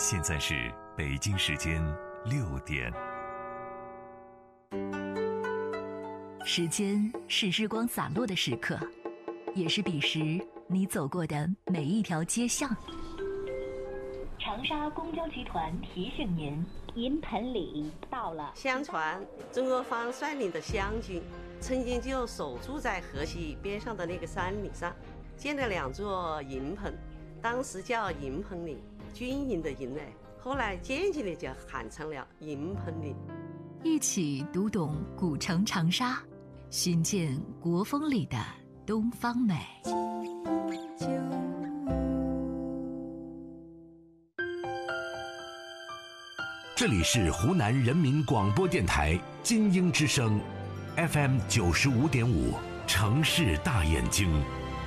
现在是北京时间6点。 时间是日光洒落的时刻，也是彼时你走过的每一条街巷。长沙公交集团提醒您， 银盆岭到了。 相传曾国藩率领的湘军曾经就守住在河西边上的那个山岭上，建了2座营棚，当时叫营棚岭，军营的营呢，后来渐渐的就喊成了营棚岭。 一起读懂古城长沙，寻见国风里的东方美。 这里是湖南人民广播电台金鹰之声 FM 95.5城市大眼睛。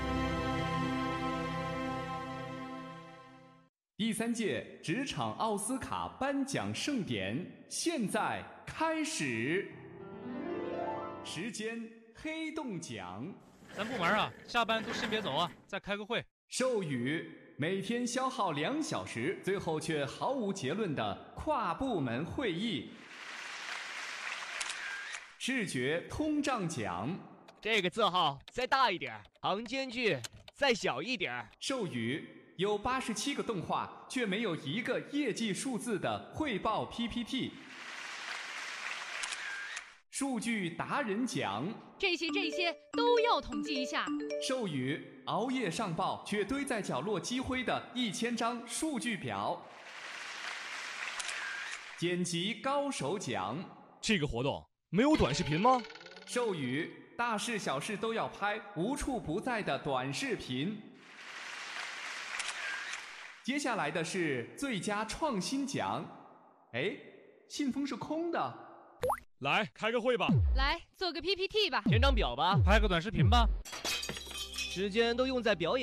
第3届职场奥斯卡颁奖盛典现在开始，时间黑洞奖。 咱部门啊，下班都先别走啊，再开个会。 授予每天消耗2小时，最后却毫无结论的跨部门会议。视觉通胀奖， 这个字号再大一点，行间距再小一点。 授予有87个动画却没有1个业绩数字的汇报 PPT。数据达人奖， 这些都要统计一下。 授予熬夜上报却堆在角落积灰的1000张数据表。剪辑高手奖， 这个活动没有短视频吗？ 授予大事小事都要拍，无处不在的短视频。接下来的是最佳创新奖。哎，信封是空的。 来开个会吧， 来做个 PPT 吧， 填张表吧， 拍个短视频吧。 时间都用在表演